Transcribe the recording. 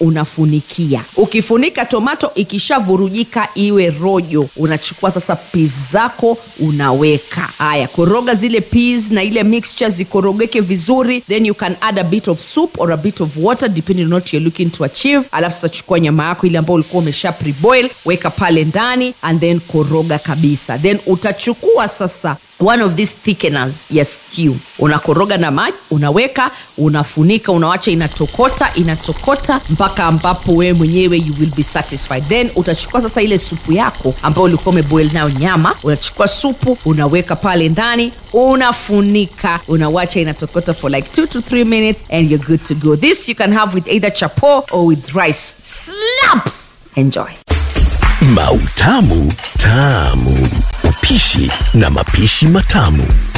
unafunikia. Ukifunika tomato ikishavurujika iwe rojo, unachukua sasa peas zako unaweka. Haya, koroga zile peas na ile mixture zikorogeke vizuri, then you can add a bit of soup or a bit of water depending on what you're looking to achieve. Alafu sasa chukua nyama yako ile ambayo ulikuwa umesha pre-boil, weka pale ndani and then koroga kabisa. Then utachukua sasa one of these thickeners ya stew, unakoroga na maji, unaweka, unafunika, unawacha inatokota mpaka ambapo wewe mwenyewe you will be satisfied. Then utachukua sasa ile supu yako ambayo ulikuwa umeboil nayo nyama, unachukua supu, unaweka pale ndani, unafunika, unawacha inatokota for like 2 to 3 minutes and you're good to go. This you can have with either chapo or with rice. Slaps! Enjoy. Mautamu Tamu. Upishi na mapishi matamu.